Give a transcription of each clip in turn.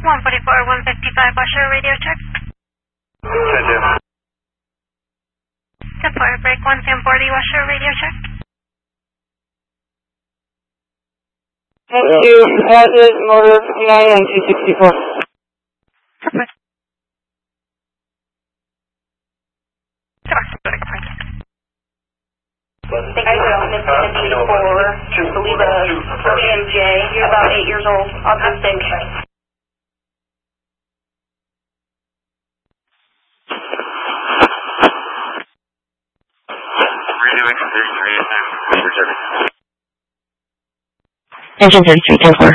155 Washer radio check. Attention. 10-4, break 140 Washer radio check. Thank you. Hazard motor 59 and 264. Perfect. I will. Miss Kennedy for Saliba BMJ. You're about 8 years old. Autistic. Engine 33, 10-4.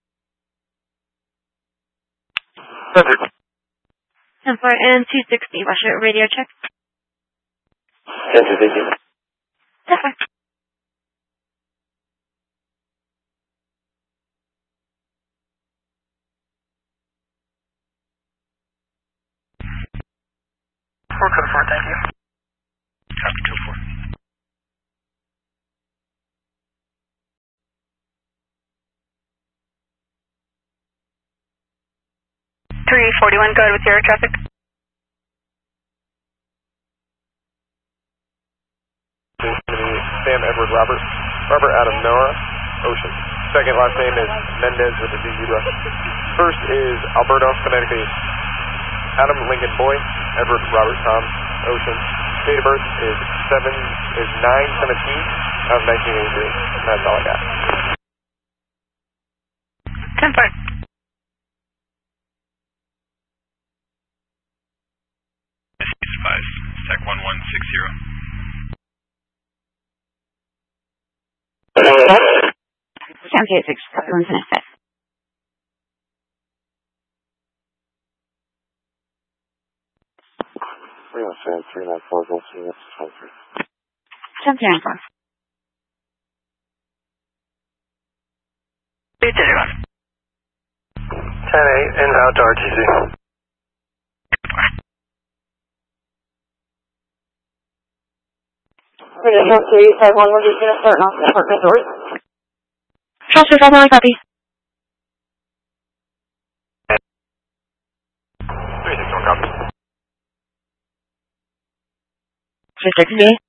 Perfect. 10-4 and 260 Washer radio check. Attention, thank you. Perfect. Code 4, thank you. Copy 2-4. 341, go ahead with your traffic. Sam Edward Robert Adam Noah, Ocean. Second last name is Mendez with a Z zebra. First is Alberto, Connecticut. Adam Lincoln Boy, Edward Robert Tom, Ocean. Date of birth is 9/17 of 1983. And that's all I got. 10-4. Sec 1160. Sound 86, 175. Sam 394, go see this. 10-4. 10-8, inbound to RTC. Traditional 351, we're just going to start off the apartment doors. Charles 251, copy. 361, copy. 360.